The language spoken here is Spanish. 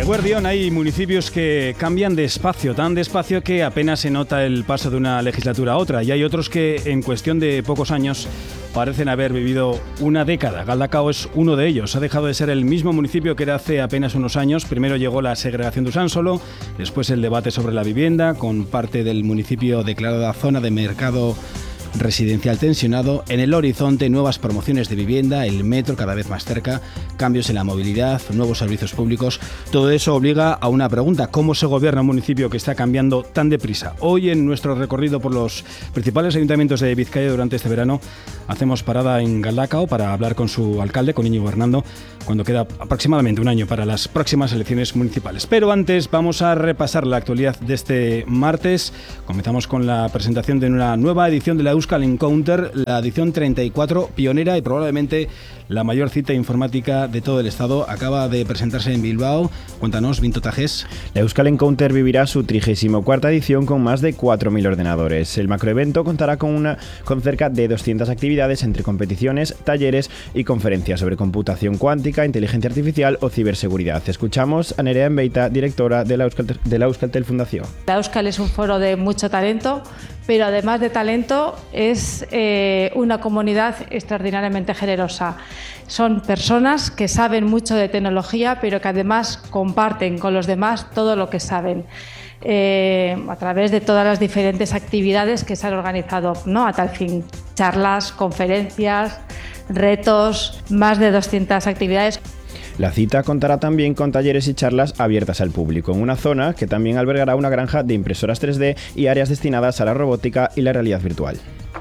Guardián, hay municipios que cambian despacio, tan despacio que apenas se nota el paso de una legislatura a otra, y hay otros que en cuestión de pocos años parecen haber vivido una década. Galdakao es uno de ellos. Ha dejado de ser el mismo municipio que era hace apenas unos años. Primero llegó la segregación de Usánsolo, después el debate sobre la vivienda, con parte del municipio declarada zona de mercado residencial tensionado. En el horizonte, nuevas promociones de vivienda, el metro cada vez más cerca, cambios en la movilidad, nuevos servicios públicos. Todo eso obliga a una pregunta: ¿cómo se gobierna un municipio que está cambiando tan deprisa? Hoy, en nuestro recorrido por los principales ayuntamientos de Vizcaya durante este verano, hacemos parada en Galdakao para hablar con su alcalde, con Íñigo Hernando, cuando queda aproximadamente un año para las próximas elecciones municipales. Pero antes vamos a repasar la actualidad de este martes. Comenzamos con la presentación de una nueva edición de la Euskal Encounter, la edición 34, pionera y probablemente la mayor cita informática de todo el estado. Acaba de presentarse en Bilbao. Cuéntanos, Vinto Tajés. La Euskal Encounter vivirá su 34ª edición con más de 4.000 ordenadores. El macroevento contará con cerca de 200 actividades entre competiciones, talleres y conferencias sobre computación cuántica, inteligencia artificial o ciberseguridad. Escuchamos a Nerea Enbeita, directora de la Euskaltel Fundación. La Euskal es un foro de mucho talento, pero además de talento es una comunidad extraordinariamente generosa. Son personas que saben mucho de tecnología, pero que además comparten con los demás todo lo que saben. A través de todas las diferentes actividades que se han organizado, ¿no? A tal fin, charlas, conferencias, retos, más de 200 actividades. La cita contará también con talleres y charlas abiertas al público, en una zona que también albergará una granja de impresoras 3D y áreas destinadas a la robótica y la realidad virtual.